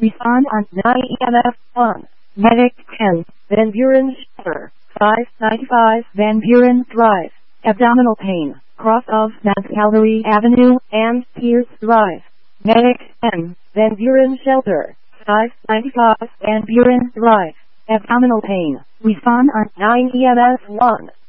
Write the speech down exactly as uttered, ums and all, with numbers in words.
Respond on nine E M F one. Medic ten. Van Buren Shelter. five ninety-five Van Buren Drive. Abdominal pain. Cross of Mount Calvary Avenue and Pierce Drive. Medic ten. Van Buren Shelter. five ninety-five Van Buren Drive. Abdominal pain. Respond on nine E M F one.